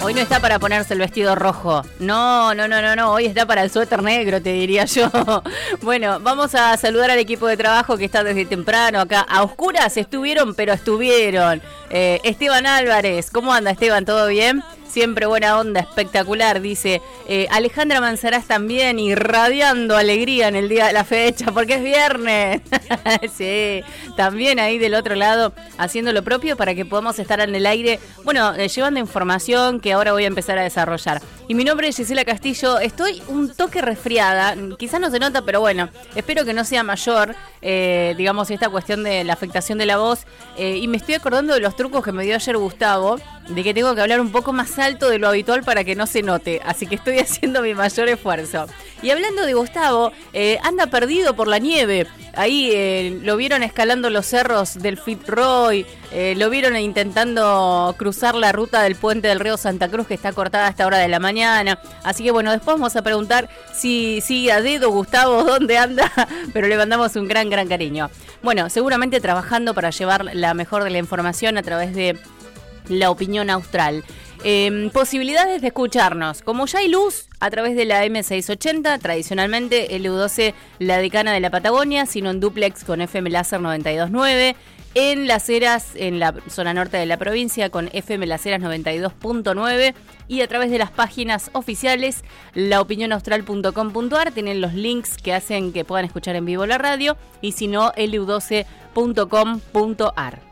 Hoy no está para ponerse el vestido rojo. No. Hoy está para el suéter negro, te diría yo. Bueno, vamos a saludar al equipo de trabajo que está desde temprano acá. A oscuras estuvieron, pero estuvieron. Esteban Álvarez. ¿Cómo anda, Esteban? ¿Todo bien? Siempre buena onda, espectacular, dice. Alejandra Manzarás también, irradiando alegría en el día de la fecha, porque es viernes. Sí, también ahí del otro lado, haciendo lo propio para que podamos estar en el aire, bueno, llevando información que ahora voy a empezar a desarrollar. Y mi nombre es Gisela Castillo, estoy un toque resfriada, quizás no se nota, pero bueno, espero que no sea mayor, digamos, esta cuestión de la afectación de la voz. Y me estoy acordando de los trucos que me dio ayer Gustavo, de que tengo que hablar un poco más alto de lo habitual para que no se note, así que estoy haciendo mi mayor esfuerzo. Y hablando de Gustavo, anda perdido por la nieve, ahí lo vieron escalando los cerros del Fitzroy, lo vieron intentando cruzar la ruta del puente del río Santa Cruz, que está cortada a esta hora de la mañana, así que bueno, después vamos a preguntar si sigue a dedo Gustavo, dónde anda, pero le mandamos un gran cariño. Bueno, seguramente trabajando para llevar la mejor de la información a través de La Opinión Austral. Posibilidades de escucharnos. Como ya hay luz a través de la M680, tradicionalmente LU12, la decana de la Patagonia, sino en duplex con FM Láser 92.9. En Las Heras, en la zona norte de la provincia, con FM Las Heras 92.9. Y a través de las páginas oficiales, laopinionaustral.com.ar, tienen los links que hacen que puedan escuchar en vivo la radio. Y si no, lu12.com.ar.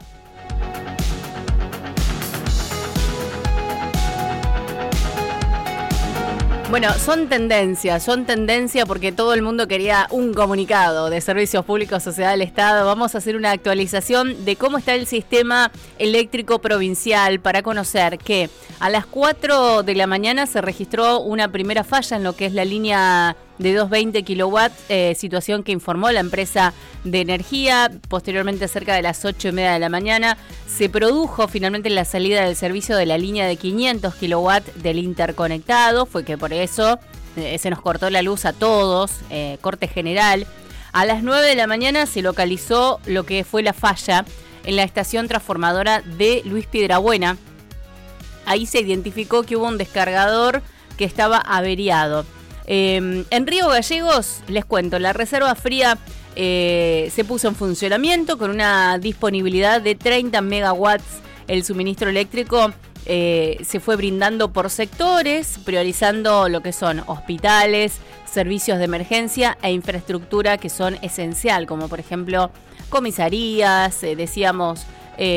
Bueno, son tendencia porque todo el mundo quería un comunicado de Servicios Públicos Sociedad del Estado. Vamos a hacer una actualización de cómo está el sistema eléctrico provincial para conocer que a las 4 de la mañana se registró una primera falla en lo que es la línea de 220 kilowatts, situación que informó la empresa de energía. Posteriormente, cerca de las 8:30 de la mañana, se produjo finalmente la salida del servicio de la línea de 500 kilowatts del interconectado. Fue que por eso se nos cortó la luz a todos, corte general. A las 9 de la mañana se localizó lo que fue la falla en la estación transformadora de Luis Piedrabuena. Ahí se identificó que hubo un descargador que estaba averiado. En Río Gallegos, les cuento, la reserva fría se puso en funcionamiento con una disponibilidad de 30 megawatts. El suministro eléctrico se fue brindando por sectores, priorizando lo que son hospitales, servicios de emergencia e infraestructura que son esencial, como por ejemplo comisarías, decíamos,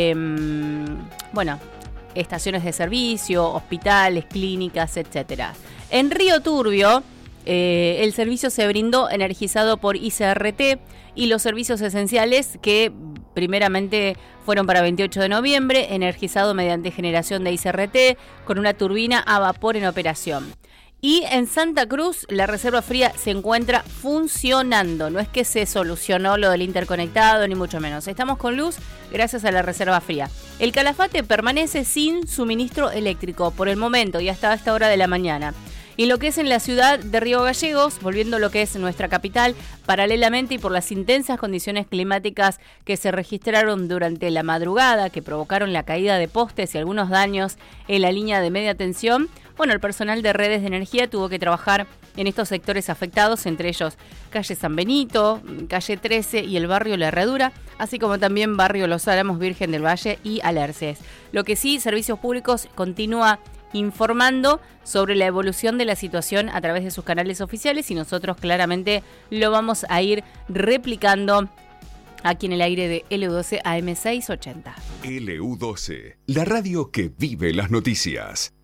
estaciones de servicio, hospitales, clínicas, etcétera. En Río Turbio, el servicio se brindó energizado por ICRT y los servicios esenciales que primeramente fueron para 28 de noviembre, energizado mediante generación de ICRT con una turbina a vapor en operación. Y en Santa Cruz la reserva fría se encuentra funcionando, no es que se solucionó lo del interconectado ni mucho menos, estamos con luz gracias a la reserva fría. El Calafate permanece sin suministro eléctrico por el momento y hasta esta hora de la mañana. Y lo que es en la ciudad de Río Gallegos, volviendo a lo que es nuestra capital, paralelamente y por las intensas condiciones climáticas que se registraron durante la madrugada, que provocaron la caída de postes y algunos daños en la línea de media tensión, bueno, el personal de redes de energía tuvo que trabajar en estos sectores afectados, entre ellos calle San Benito, calle 13 y el barrio La Herradura, así como también barrio Los Álamos, Virgen del Valle y Alerces. Lo que sí, Servicios Públicos continúa informando sobre la evolución de la situación a través de sus canales oficiales y nosotros claramente lo vamos a ir replicando aquí en el aire de LU12 AM680. LU12, la radio que vive las noticias.